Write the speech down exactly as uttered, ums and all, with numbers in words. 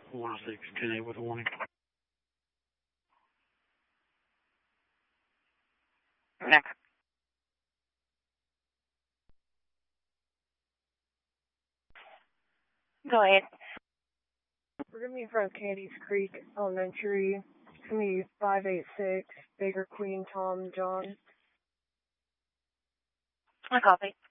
one oh six, ten eight with a warning. Next. Go ahead. We're going to be in front of Candy's Creek Elementary. It's going to be five eight six, Baker Queen, Tom, John. I copy.